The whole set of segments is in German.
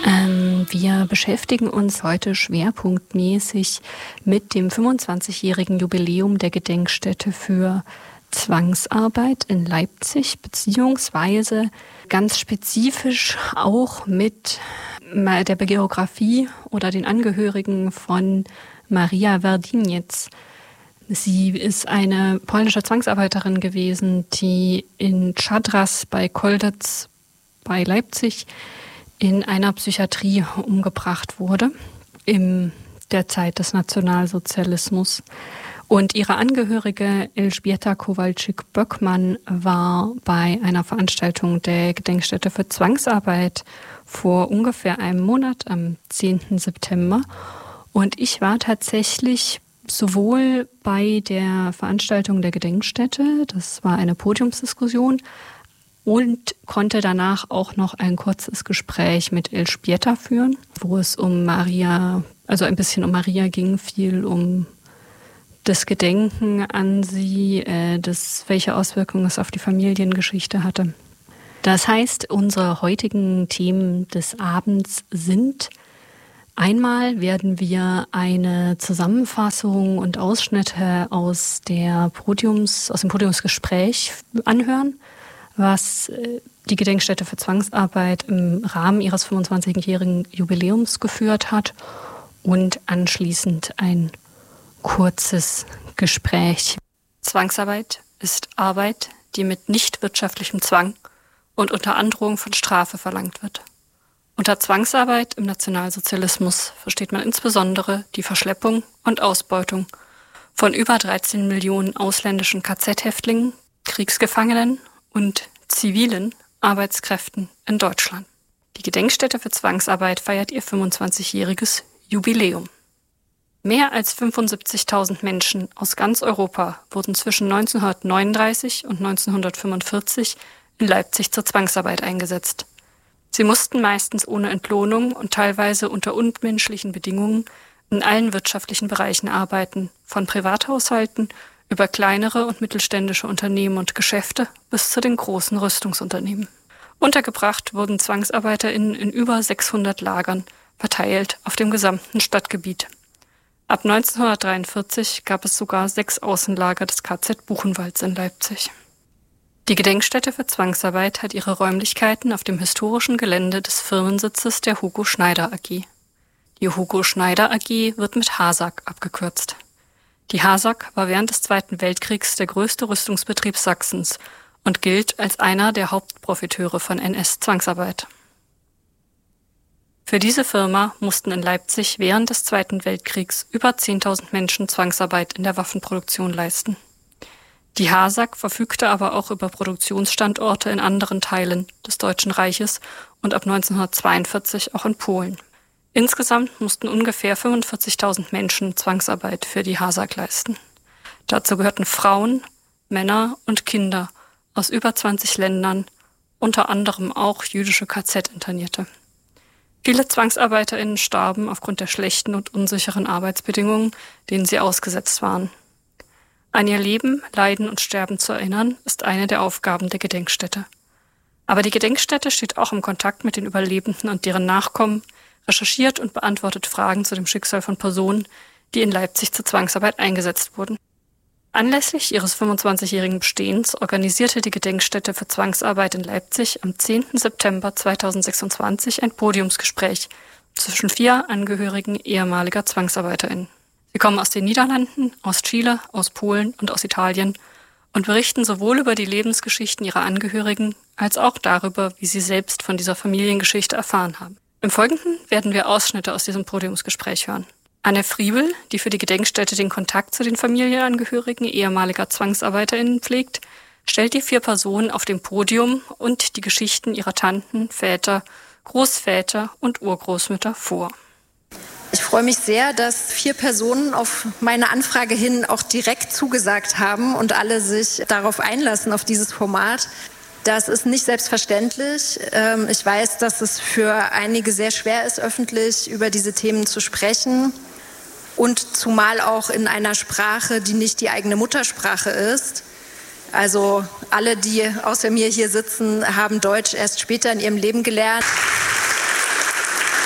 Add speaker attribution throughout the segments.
Speaker 1: Wir beschäftigen uns heute schwerpunktmäßig mit dem 25-jährigen Jubiläum der Gedenkstätte für Zwangsarbeit in Leipzig, beziehungsweise ganz spezifisch auch mit der Biografie oder den Angehörigen von Maria Werdiniec. Sie ist eine polnische Zwangsarbeiterin gewesen, die in Czadras bei Kolditz bei Leipzig in einer Psychiatrie umgebracht wurde in der Zeit des Nationalsozialismus. Und ihre Angehörige Elżbieta Kowalczyk-Böckmann war bei einer Veranstaltung der Gedenkstätte für Zwangsarbeit vor ungefähr einem Monat, am 10. September. Und ich war tatsächlich sowohl bei der Veranstaltung der Gedenkstätte, das war eine Podiumsdiskussion, und konnte danach auch noch ein kurzes Gespräch mit Elżbieta führen, wo es um Maria, also ein bisschen um Maria ging, viel um das Gedenken an sie, welche Auswirkungen es auf die Familiengeschichte hatte. Das heißt, unsere heutigen Themen des Abends sind: Einmal werden wir eine Zusammenfassung und Ausschnitte aus dem Podiumsgespräch anhören, was die Gedenkstätte für Zwangsarbeit im Rahmen ihres 25-jährigen Jubiläums geführt hat, und anschließend ein kurzes Gespräch. Zwangsarbeit ist Arbeit, die mit nicht wirtschaftlichem Zwang und unter Androhung von Strafe verlangt wird. Unter Zwangsarbeit im Nationalsozialismus versteht man insbesondere die Verschleppung und Ausbeutung von über 13 Millionen ausländischen KZ-Häftlingen, Kriegsgefangenen und zivilen Arbeitskräften in Deutschland. Die Gedenkstätte für Zwangsarbeit feiert ihr 25-jähriges Jubiläum. Mehr als 75.000 Menschen aus ganz Europa wurden zwischen 1939 und 1945 in Leipzig zur Zwangsarbeit eingesetzt. Sie mussten meistens ohne Entlohnung und teilweise unter unmenschlichen Bedingungen in allen wirtschaftlichen Bereichen arbeiten, von Privathaushalten über kleinere und mittelständische Unternehmen und Geschäfte bis zu den großen Rüstungsunternehmen. Untergebracht wurden ZwangsarbeiterInnen in über 600 Lagern, verteilt auf dem gesamten Stadtgebiet. Ab 1943 gab es sogar 6 Außenlager des KZ Buchenwalds in Leipzig. Die Gedenkstätte für Zwangsarbeit hat ihre Räumlichkeiten auf dem historischen Gelände des Firmensitzes der Hugo Schneider AG. Die Hugo Schneider AG wird mit HASAG abgekürzt. Die HASAG war während des Zweiten Weltkriegs der größte Rüstungsbetrieb Sachsens und gilt als einer der Hauptprofiteure von NS-Zwangsarbeit. Für diese Firma mussten in Leipzig während des Zweiten Weltkriegs über 10.000 Menschen Zwangsarbeit in der Waffenproduktion leisten. Die HASAG verfügte aber auch über Produktionsstandorte in anderen Teilen des Deutschen Reiches und ab 1942 auch in Polen. Insgesamt mussten ungefähr 45.000 Menschen Zwangsarbeit für die HASAG leisten. Dazu gehörten Frauen, Männer und Kinder aus über 20 Ländern, unter anderem auch jüdische KZ-Internierte. Viele ZwangsarbeiterInnen starben aufgrund der schlechten und unsicheren Arbeitsbedingungen, denen sie ausgesetzt waren. An ihr Leben, Leiden und Sterben zu erinnern, ist eine der Aufgaben der Gedenkstätte. Aber die Gedenkstätte steht auch im Kontakt mit den Überlebenden und deren Nachkommen, recherchiert und beantwortet Fragen zu dem Schicksal von Personen, die in Leipzig zur Zwangsarbeit eingesetzt wurden. Anlässlich ihres 25-jährigen Bestehens organisierte die Gedenkstätte für Zwangsarbeit in Leipzig am 10. September 2026 ein Podiumsgespräch zwischen 4 Angehörigen ehemaliger ZwangsarbeiterInnen. Sie kommen aus den Niederlanden, aus Chile, aus Polen und aus Italien und berichten sowohl über die Lebensgeschichten ihrer Angehörigen als auch darüber, wie sie selbst von dieser Familiengeschichte erfahren haben. Im Folgenden werden wir Ausschnitte aus diesem Podiumsgespräch hören. Anne Friebel, die für die Gedenkstätte den Kontakt zu den Familienangehörigen ehemaliger ZwangsarbeiterInnen pflegt, stellt die 4 Personen auf dem Podium und die Geschichten ihrer Tanten, Väter, Großväter und Urgroßmütter vor.
Speaker 2: Ich freue mich sehr, dass 4 Personen auf meine Anfrage hin auch direkt zugesagt haben und alle sich darauf einlassen, auf dieses Format. Das ist nicht selbstverständlich. Ich weiß, dass es für einige sehr schwer ist, öffentlich über diese Themen zu sprechen. Und zumal auch in einer Sprache, die nicht die eigene Muttersprache ist. Also alle, die außer mir hier sitzen, haben Deutsch erst später in ihrem Leben gelernt.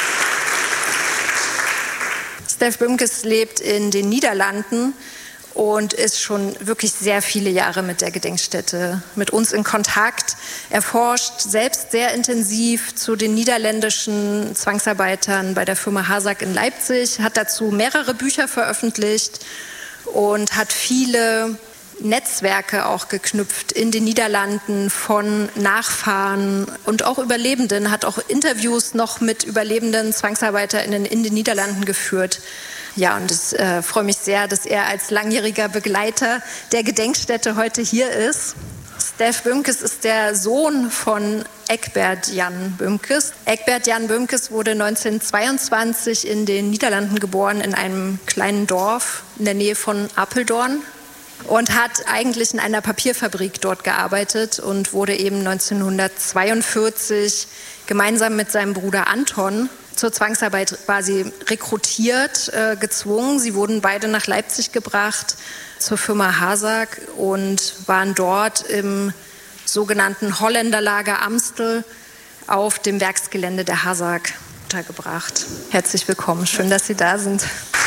Speaker 2: Stef Bümkes lebt in den Niederlanden und ist schon wirklich sehr viele Jahre mit der Gedenkstätte mit uns in Kontakt. Er forscht selbst sehr intensiv zu den niederländischen Zwangsarbeitern bei der Firma HASAG in Leipzig, hat dazu mehrere Bücher veröffentlicht und hat viele Netzwerke auch geknüpft in den Niederlanden von Nachfahren und auch Überlebenden, hat auch Interviews noch mit überlebenden ZwangsarbeiterInnen in den Niederlanden geführt. Ja, und ich freue mich sehr, dass er als langjähriger Begleiter der Gedenkstätte heute hier ist. Stef Bümkes ist der Sohn von Egbert Jan Bümkes. Egbert Jan Bümkes wurde 1922 in den Niederlanden geboren, in einem kleinen Dorf in der Nähe von Apeldoorn. Und hat eigentlich in einer Papierfabrik dort gearbeitet und wurde eben 1942 gemeinsam mit seinem Bruder Anton zur Zwangsarbeit quasi rekrutiert, gezwungen. Sie wurden beide nach Leipzig gebracht zur Firma HASAG und waren dort im sogenannten Holländerlager Amstel auf dem Werksgelände der HASAG untergebracht. Herzlich willkommen, schön, dass Sie da sind.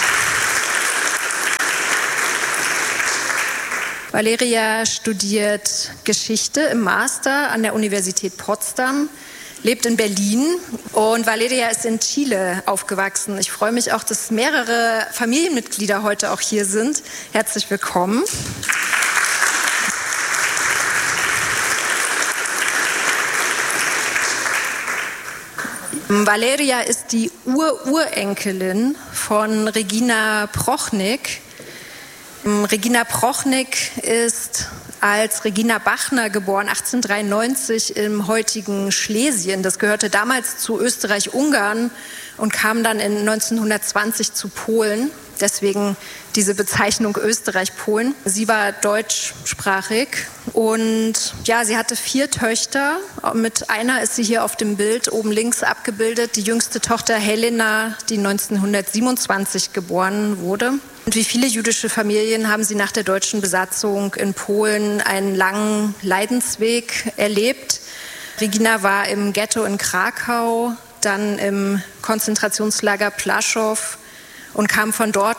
Speaker 2: Valeria studiert Geschichte im Master an der Universität Potsdam, lebt in Berlin und Valeria ist in Chile aufgewachsen. Ich freue mich auch, dass mehrere Familienmitglieder heute auch hier sind. Herzlich willkommen. Valeria ist die Urenkelin von Regina Prochnik. Regina Prochnik ist als Regina Bachner geboren, 1893 im heutigen Schlesien. Das gehörte damals zu Österreich-Ungarn und kam dann in 1920 zu Polen. Deswegen diese Bezeichnung Österreich-Polen. Sie war deutschsprachig und ja, sie hatte 4 Töchter. Mit einer ist sie hier auf dem Bild oben links abgebildet. Die jüngste Tochter Helena, die 1927 geboren wurde. Und wie viele jüdische Familien haben sie nach der deutschen Besatzung in Polen einen langen Leidensweg erlebt. Regina war im Ghetto in Krakau, dann im Konzentrationslager Plaszow und kam von dort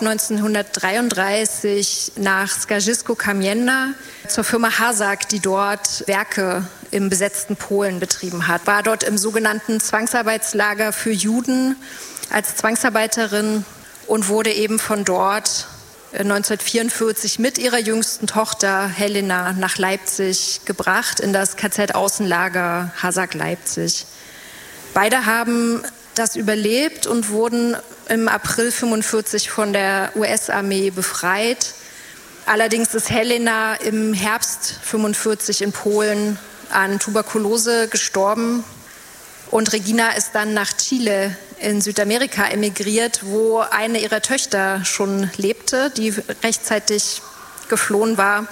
Speaker 2: 1933 nach Skarżysko-Kamienna zur Firma HASAG, die dort Werke im besetzten Polen betrieben hat. War dort im sogenannten Zwangsarbeitslager für Juden als Zwangsarbeiterin und wurde eben von dort 1944 mit ihrer jüngsten Tochter Helena nach Leipzig gebracht, in das KZ-Außenlager HASAG Leipzig. Beide haben das überlebt und wurden im April 1945 von der US-Armee befreit. Allerdings ist Helena im Herbst 1945 in Polen an Tuberkulose gestorben. Und Regina ist dann nach Chile in Südamerika emigriert, wo eine ihrer Töchter schon lebte, die rechtzeitig geflohen war.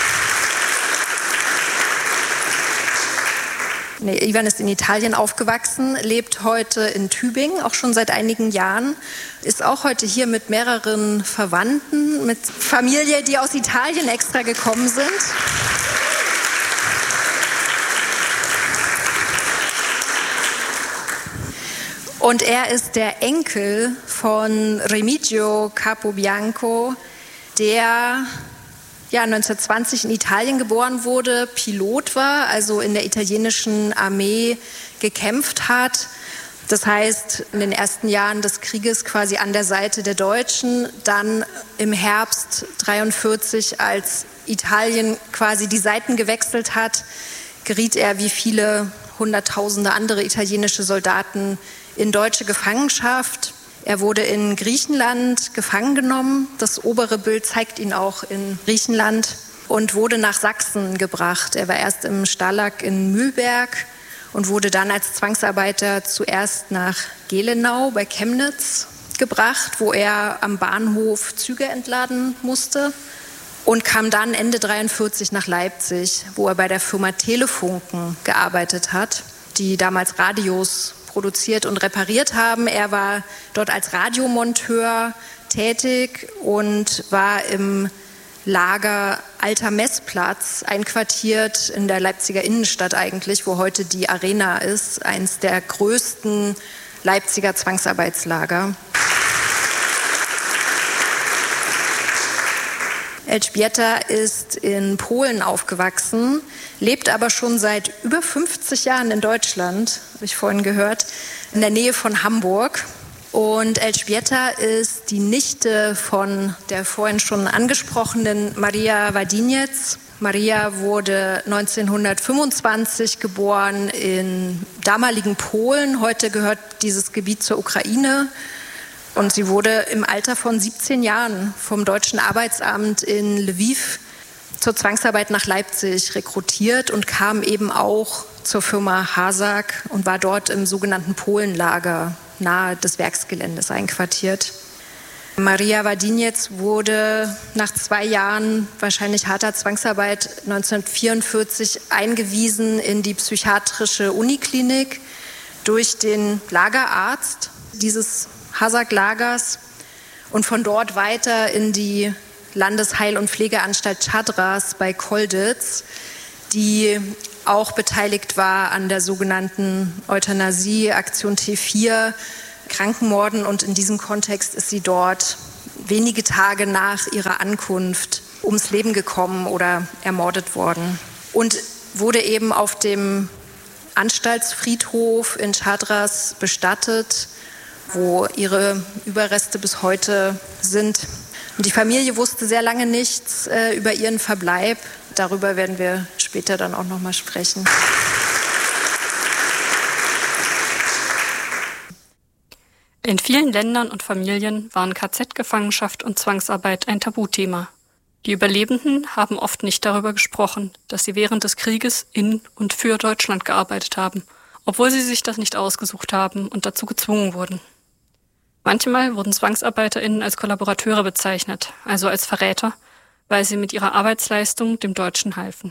Speaker 2: Ivan ist in Italien aufgewachsen, lebt heute in Tübingen, auch schon seit einigen Jahren, ist auch heute hier mit mehreren Verwandten, mit Familie, die aus Italien extra gekommen sind. Und er ist der Enkel von Remigio Capobianco, der 1920 in Italien geboren wurde, Pilot war, also in der italienischen Armee gekämpft hat. Das heißt, in den ersten Jahren des Krieges quasi an der Seite der Deutschen, dann im Herbst 1943, als Italien quasi die Seiten gewechselt hat, geriet er wie viele Hunderttausende andere italienische Soldaten in deutsche Gefangenschaft. Er wurde in Griechenland gefangen genommen. Das obere Bild zeigt ihn auch in Griechenland und wurde nach Sachsen gebracht. Er war erst im Stalag in Mühlberg und wurde dann als Zwangsarbeiter zuerst nach Gelenau bei Chemnitz gebracht, wo er am Bahnhof Züge entladen musste und kam dann Ende 1943 nach Leipzig, wo er bei der Firma Telefunken gearbeitet hat, die damals Radios produziert und repariert haben. Er war dort als Radiomonteur tätig und war im Lager Alter Messplatz einquartiert in der Leipziger Innenstadt eigentlich, wo heute die Arena ist, eines der größten Leipziger Zwangsarbeitslager. Elżbieta ist in Polen aufgewachsen, lebt aber schon seit über 50 Jahren in Deutschland, habe ich vorhin gehört, in der Nähe von Hamburg. Und Elżbieta ist die Nichte von der vorhin schon angesprochenen Maria Wadiniec. Maria wurde 1925 geboren in damaligen Polen. Heute gehört dieses Gebiet zur Ukraine. Und sie wurde im Alter von 17 Jahren vom Deutschen Arbeitsamt in Lviv zur Zwangsarbeit nach Leipzig rekrutiert und kam eben auch zur Firma Hasag und war dort im sogenannten Polenlager nahe des Werksgeländes einquartiert. Maria Wadiniec wurde nach 2 Jahren wahrscheinlich harter Zwangsarbeit 1944 eingewiesen in die psychiatrische Uniklinik durch den Lagerarzt dieses Hasag-Lagers und von dort weiter in die Landesheil- und Pflegeanstalt Chadras bei Kolditz, die auch beteiligt war an der sogenannten Euthanasie, Aktion T4, Krankenmorden. Und in diesem Kontext ist sie dort wenige Tage nach ihrer Ankunft ums Leben gekommen oder ermordet worden. Und wurde eben auf dem Anstaltsfriedhof in Chadras bestattet, wo ihre Überreste bis heute sind. Und die Familie wusste sehr lange nichts über ihren Verbleib. Darüber werden wir später dann auch noch mal sprechen.
Speaker 1: In vielen Ländern und Familien waren KZ-Gefangenschaft und Zwangsarbeit ein Tabuthema. Die Überlebenden haben oft nicht darüber gesprochen, dass sie während des Krieges in und für Deutschland gearbeitet haben, obwohl sie sich das nicht ausgesucht haben und dazu gezwungen wurden. Manchmal wurden ZwangsarbeiterInnen als Kollaborateure bezeichnet, also als Verräter, weil sie mit ihrer Arbeitsleistung dem Deutschen halfen.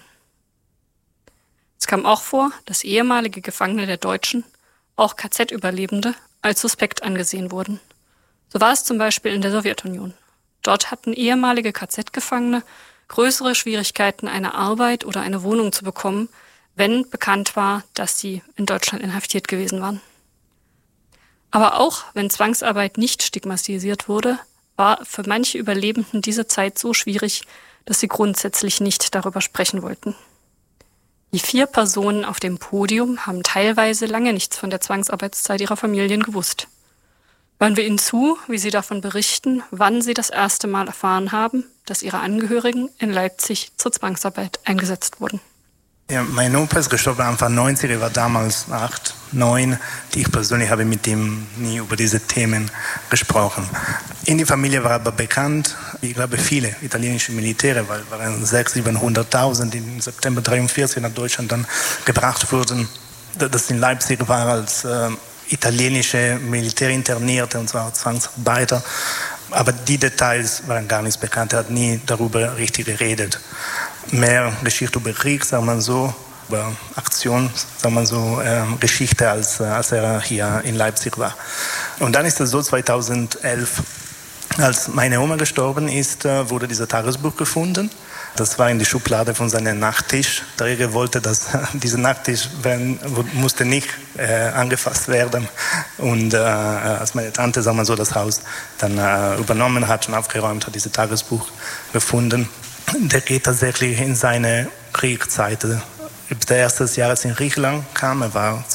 Speaker 1: Es kam auch vor, dass ehemalige Gefangene der Deutschen, auch KZ-Überlebende, als suspekt angesehen wurden. So war es zum Beispiel in der Sowjetunion. Dort hatten ehemalige KZ-Gefangene größere Schwierigkeiten, eine Arbeit oder eine Wohnung zu bekommen, wenn bekannt war, dass sie in Deutschland inhaftiert gewesen waren. Aber auch wenn Zwangsarbeit nicht stigmatisiert wurde, war für manche Überlebenden diese Zeit so schwierig, dass sie grundsätzlich nicht darüber sprechen wollten. Die 4 Personen auf dem Podium haben teilweise lange nichts von der Zwangsarbeitszeit ihrer Familien gewusst. Hören wir ihnen zu, wie sie davon berichten, wann sie das erste Mal erfahren haben, dass ihre Angehörigen in Leipzig zur Zwangsarbeit eingesetzt wurden.
Speaker 3: Ja, mein Opa ist gestorben Anfang 90, er war damals 8, 9. Ich persönlich habe mit ihm nie über diese Themen gesprochen. In der Familie war aber bekannt, ich glaube viele italienische Militäre, weil waren 600.000, 700.000, die im September 1943 nach Deutschland dann gebracht wurden. Das in Leipzig war als italienische Militärinternierte, und zwar Zwangsarbeiter. Aber die Details waren gar nicht bekannt, er hat nie darüber richtig geredet. Mehr Geschichte über Krieg, sagen wir so, über Aktion, sagen wir so, Geschichte, als er hier in Leipzig war. Und dann ist es so, 2011, als meine Oma gestorben ist, wurde dieses Tagesbuch gefunden. Das war in die Schublade von seinem Nachttisch. Der Jäger wollte, dass dieser Nachttisch musste nicht angefasst werden. Und als meine Tante, sagen wir so, das Haus dann übernommen hat und aufgeräumt hat, dieses Tagesbuch gefunden. Der geht tatsächlich in seine Kriegszeit. Der erste Jahr, als er in Griechenland kam, er war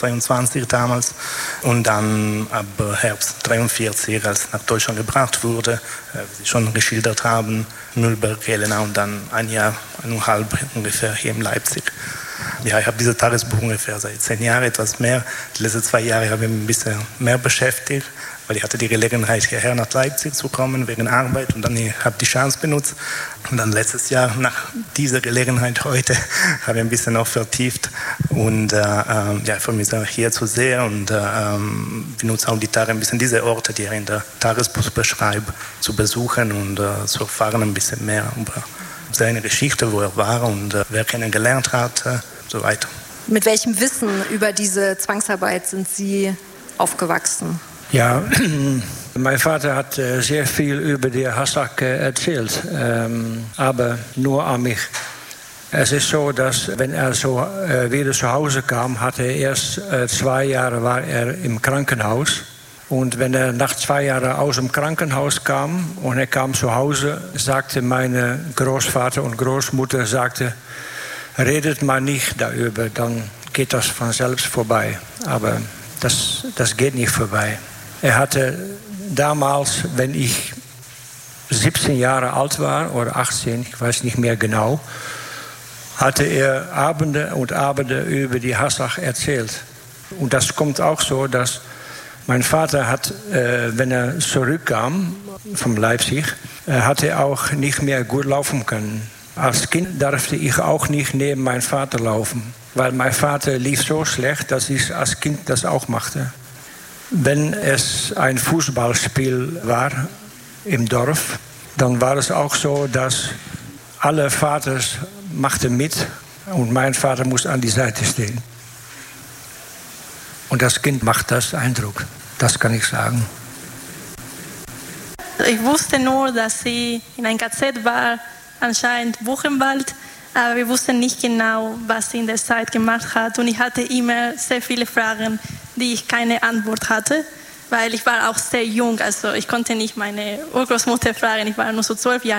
Speaker 3: 22 damals. Und dann ab Herbst 1943, als er nach Deutschland gebracht wurde, wie Sie schon geschildert haben, Mühlberg, Helena und dann 1 Jahr, 1,5 ungefähr hier in Leipzig. Ja, ich habe dieses Tagesbuch ungefähr seit 10 Jahren, etwas mehr. Die letzten 2 Jahre habe ich mich ein bisschen mehr beschäftigt, weil ich hatte die Gelegenheit, hierher nach Leipzig zu kommen, wegen Arbeit. Und dann habe ich die Chance benutzt. Und dann letztes Jahr, nach dieser Gelegenheit heute, habe ich ein bisschen noch vertieft. Und ja, ich freue mich sehr, hier zu sehen. Und benutze auch die Tage ein bisschen diese Orte, die er in der Tagesbuch beschreibt, zu besuchen und zu erfahren ein bisschen mehr über seine Geschichte, wo er war und wer kennengelernt hat, so weiter.
Speaker 2: Mit welchem Wissen über diese Zwangsarbeit sind Sie aufgewachsen?
Speaker 4: Ja, mein Vater hat sehr viel über die Hasag erzählt, aber nur an mich. Es ist so, dass wenn er so wieder zu Hause kam, hat er erst 2 Jahre war er im Krankenhaus. Und wenn er nach 2 Jahren aus dem Krankenhaus kam und er kam zu Hause, sagte meine Großvater und Großmutter, redet mal nicht darüber, dann geht das von selbst vorbei. Aber das geht nicht vorbei. Er hatte damals, wenn ich 17 Jahre alt war oder 18, ich weiß nicht mehr genau, hatte er Abende und Abende über die Hassach erzählt. Und das kommt auch so, dass mein Vater hat, wenn er zurückkam von Leipzig, hat er auch nicht mehr gut laufen können. Als Kind durfte ich auch nicht neben meinem Vater laufen, weil mein Vater lief so schlecht, dass ich als Kind das auch machte. Wenn es ein Fußballspiel war im Dorf, dann war es auch so, dass alle Vaters machten mit und mein Vater musste an die Seite stehen. Und das Kind macht das Eindruck, das kann ich sagen.
Speaker 5: Ich wusste nur, dass sie in ein KZ war, anscheinend Buchenwald, aber wir wussten nicht genau, was sie in der Zeit gemacht hat. Und ich hatte immer sehr viele Fragen, die ich keine Antwort hatte, weil ich war auch sehr jung. Also ich konnte nicht meine Urgroßmutter fragen, ich war nur so 12 Jahre